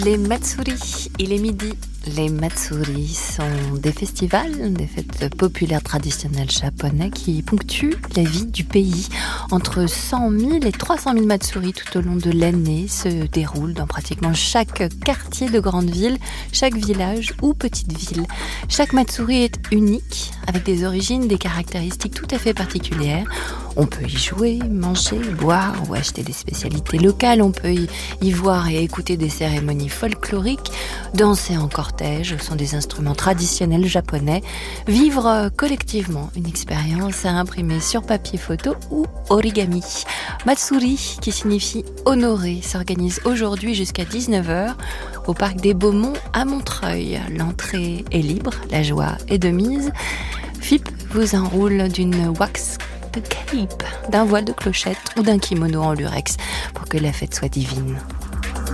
Les Matsuri, il est midi. Les Matsuri sont des festivals, des fêtes populaires traditionnelles japonais qui ponctuent la vie du pays. Entre 100 000 et 300 000 Matsuri tout au long de l'année se déroulent dans pratiquement chaque quartier de grande ville, chaque village ou petite ville. Chaque Matsuri est unique, avec des origines, des caractéristiques tout à fait particulières. On peut y jouer, manger, boire ou acheter des spécialités locales. On peut y voir et écouter des cérémonies folkloriques, danser en cortège au son des instruments traditionnels japonais, vivre collectivement une expérience à imprimer sur papier photo ou origami. Matsuri, qui signifie honorer, s'organise aujourd'hui jusqu'à 19h au parc des Beaumonts à Montreuil. L'entrée est libre, la joie est de mise. FIP vous enroule d'une wax de cape, d'un voile de clochette ou d'un kimono en lurex pour que la fête soit divine.